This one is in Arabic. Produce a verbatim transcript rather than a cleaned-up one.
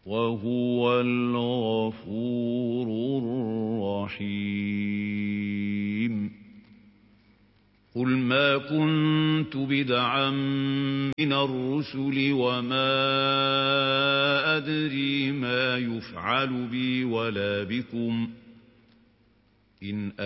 وهو الغفور الرحيم قل ما كنت بدعا من الرسل وما أدري ما يفعل بي ولا بكم إن